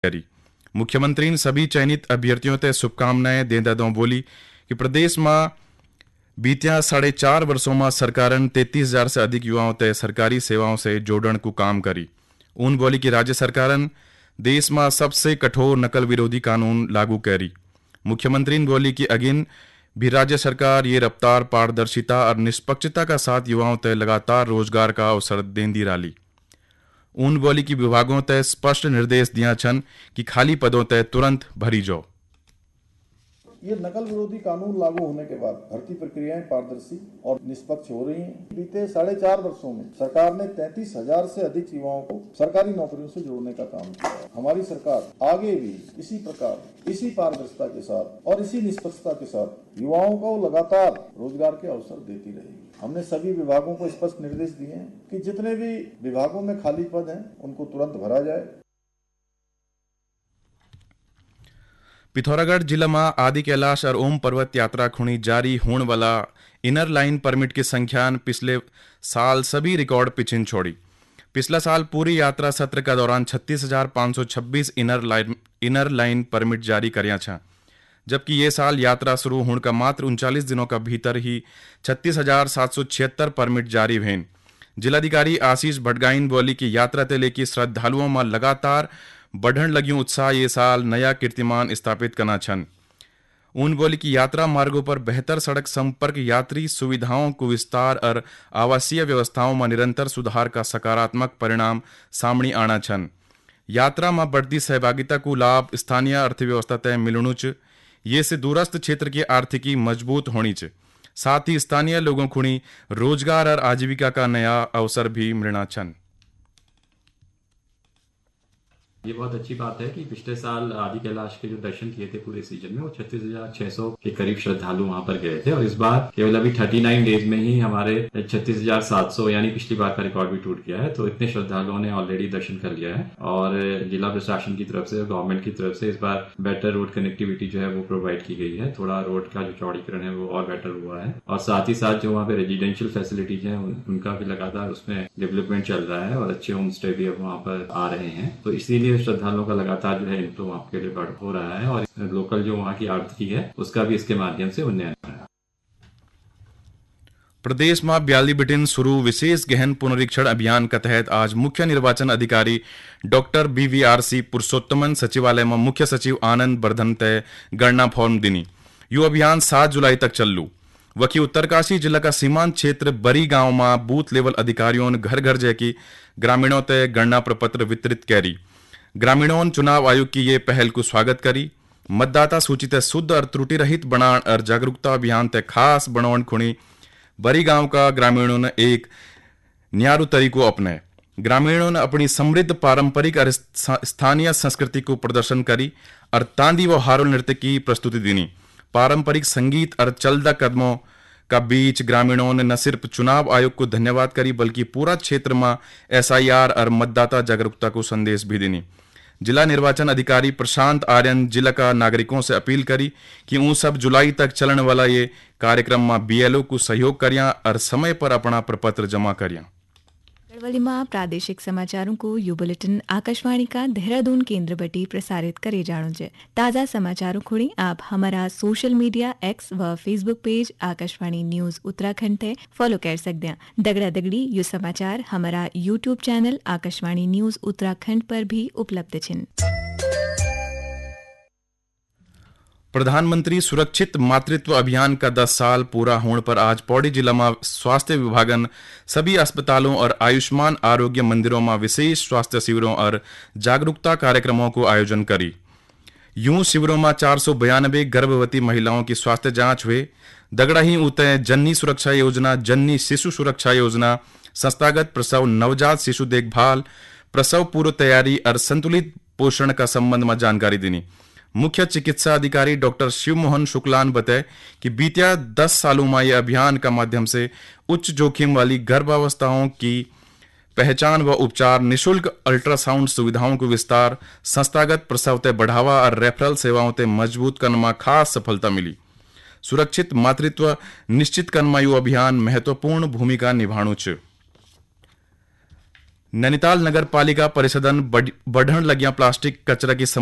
करी। मुख्यमंत्री ने सभी चयनित अभ्यर्थियों ते शुभकामनाएं देंदा दो बोली कि प्रदेश में बीतिया 4.5 वर्षों में सरकार 33,000 से अधिक युवाओं ते सरकारी सेवाओं से जोड़न को काम करी। उन बोली कि राज्य सरकार देश में सबसे कठोर नकल विरोधी कानून लागू करी। मुख्यमंत्री ने बोली कि अगिन भी राज्य सरकार ये रफ्तार, पारदर्शिता और निष्पक्षता का साथ युवाओं तय लगातार रोजगार का अवसर देंदी रही। उन बोली कि विभागों तय स्पष्ट निर्देश दिया छन कि खाली पदों तय तुरंत भरी जाओ। ये नकल विरोधी कानून लागू होने के बाद भर्ती प्रक्रियाएं पारदर्शी और निष्पक्ष हो रही हैं। बीते 4.5 वर्षों में सरकार ने 33,000 से अधिक युवाओं को सरकारी नौकरियों से जोड़ने का काम किया। हमारी सरकार आगे भी इसी प्रकार, इसी पारदर्शिता के साथ और इसी निष्पक्षता के साथ युवाओं को लगातार रोजगार के अवसर देती रहेगी। हमने सभी विभागों को स्पष्ट निर्देश दिए हैं कि जितने भी विभागों में खाली पद हैं उनको तुरंत भरा जाए। पिथौरागढ़ जिला में आदि कैलाश और ओम पर्वत यात्रा खुणी जारी होने वाला इनर लाइन परमिट की संख्या पिछले साल सभी रिकॉर्ड पिछिन छोड़ी। पिछला साल पूरी यात्रा सत्र का दौरान 36,526 इनर लाइन परमिट जारी करिया छा, जबकि ये साल यात्रा शुरू होने का मात्र 39 दिनों का भीतर ही 36,776 परमिट जारी भेन। जिलाधिकारी आशीष भटगाइन बोली कि यात्रा ते लेके श्रद्धालुओं में लगातार बढ़न लगी उत्साह ये साल नया कीर्तिमान स्थापित करना छन। उन बोली कि यात्रा मार्गों पर बेहतर सड़क संपर्क, यात्री सुविधाओं को विस्तार और आवासीय व्यवस्थाओं में निरंतर सुधार का सकारात्मक परिणाम सामने आना छन। यात्रा में बढ़ती सहभागिता को लाभ स्थानीय अर्थव्यवस्था तय मिलनुच, ये से दूरस्थ क्षेत्र की आर्थिकी मजबूत होनी च, साथ ही स्थानीय लोगों खुणी रोजगार और आजीविका का नया अवसर भी मिलना छन। ये बहुत अच्छी बात है कि पिछले साल आदि कैलाश के जो दर्शन किए थे पूरे सीजन में वो 36,600 के करीब श्रद्धालु वहां पर गए थे, और इस बार केवल अभी 39 डेज में ही हमारे 36,700 यानी पिछली बार का रिकॉर्ड भी टूट गया है। तो इतने श्रद्धालुओं ने ऑलरेडी दर्शन कर लिया है, और जिला प्रशासन की तरफ से, गवर्नमेंट की तरफ से इस बार बेटर रोड कनेक्टिविटी जो है वो प्रोवाइड की गई है। थोड़ा रोड का जो चौड़ीकरण है वो और बेटर हुआ है, और साथ ही साथ जो वहाँ पे रेजिडेंशियल फैसिलिटीज है उनका भी लगातार उसमें डेवलपमेंट चल रहा है, और अच्छे होम स्टे भी अब वहाँ पर आ रहे हैं। तो इसीलिए श्रद्धालुओं का लगातार जो है इनफ्लो वहाँ के लिए बढ़ हो रहा है, और लोकल जो वहाँ की आर्थिकी है उसका भी इसके माध्यम से उन्नयन हो रहा है। प्रदेश में 42 बिटिन शुरू विशेष गहन पुनरीक्षण अभियान के तहत आज मुख्य निर्वाचन अधिकारी डॉक्टर BVRC पुरुषोत्तमन सचिवालय में मुख्य सचिव आनंद वर्धन तय गणना फॉर्म दिनी। यह अभियान 7 जुलाई तक चलू। वकी उत्तरकाशी जिला का सीमांत क्षेत्र बरी गांव में बूथ लेवल अधिकारियों ने घर घर जाके ग्रामीणों तय गणना प्रपत्र वितरित करी। ग्रामीणों चुनाव आयोग की ये पहल को स्वागत करी। मतदाता सूची तय शुद्ध और त्रुटि रहित बनाण और जागरूकता अभियान तय खास बनावन खुणी बरी गांव का ग्रामीणों ने एक न्यारू तरीको अपने। ग्रामीणों ने अपनी समृद्ध पारंपरिक और स्थानीय संस्कृति को प्रदर्शन करी और तांदी व हारोल नृत्य की प्रस्तुति दी। पारंपरिक संगीत और चलदा कदमों का बीच ग्रामीणों ने न सिर्फ चुनाव आयोग को धन्यवाद करी बल्कि पूरा क्षेत्र में SIR और मतदाता जागरूकता को संदेश भी देनी। जिला निर्वाचन अधिकारी प्रशांत आर्यन जिला का नागरिकों से अपील करी कि उन सब जुलाई तक चलने वाला ये कार्यक्रम में BLO को सहयोग करिया और समय पर अपना प्रपत्र जमा करिया। गढ़वाली प्रादेशिक समाचारों को यू बुलेटिन आकाशवाणी का देहरादून केंद्र बटी प्रसारित करे जाणो छे। ताजा समाचारों खुणी आप हमारा सोशल मीडिया X व Facebook page Akashvani news Uttarakhand थे फॉलो कर सकते हैं। दगड़ा दगड़ी यू समाचार हमारा YouTube channel Akashvani news Uttarakhand पर भी उपलब्ध छिन। प्रधानमंत्री सुरक्षित मातृत्व अभियान का 10 साल पूरा होने पर आज पौड़ी जिला में स्वास्थ्य विभागन सभी अस्पतालों और आयुष्मान आरोग्य मंदिरों में विशेष स्वास्थ्य शिविरों और जागरूकता कार्यक्रमों को आयोजन करी। यूं शिविरों में 492 गर्भवती महिलाओं की स्वास्थ्य जांच हुए। दगड़ा ही उतय जननी सुरक्षा योजना, जननी शिशु सुरक्षा योजना, संस्थागत प्रसव, नवजात शिशु देखभाल, प्रसव पूर्व तैयारी और संतुलित पोषण का संबंध में जानकारी देनी। मुख्य चिकित्सा अधिकारी डॉक्टर शिव मोहन शुक्लान बताए कि बीतिया 10 सालों में यह अभियान का माध्यम से उच्च जोखिम वाली गर्भावस्थाओं की पहचान व उपचार, निशुल्क अल्ट्रासाउंड सुविधाओं को विस्तार, संस्थागत प्रसव ते बढ़ावा और रेफरल सेवाओं ते मजबूत करने में खास सफलता मिली। सुरक्षित मातृत्व निश्चित करने में यह अभियान महत्वपूर्ण भूमिका निभाणु छ। नैनीताल नगर पालिका परिषदन बढ़न लगिया प्लास्टिक कचरा की